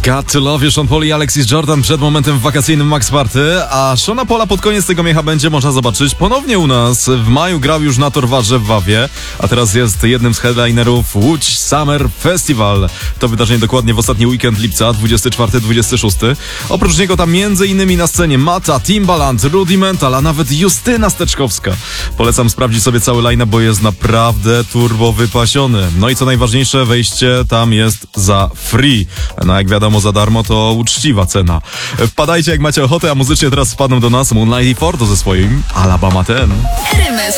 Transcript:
Got to Love You, Sean Paul i Alexis Jordan przed momentem w wakacyjnym Max Party, a Seana Paula pod koniec tego miecha będzie można zobaczyć ponownie u nas. W maju grał już na Torwarze w Wawie, a teraz jest jednym z headlinerów Łódź Summer Festival. To wydarzenie dokładnie w ostatni weekend lipca, 24-26. Oprócz niego tam m.in. na scenie Mata, Timbaland, Rudimental, a nawet Justyna Steczkowska. Polecam sprawdzić sobie cały line-up, bo jest naprawdę turbo wypasiony. No i co najważniejsze, wejście tam jest za free. No jak wiadomo, za darmo to uczciwa cena. Wpadajcie jak macie ochotę, a muzycznie teraz wpadną do nas Moonlight i Fordo ze swoim Alabama 10.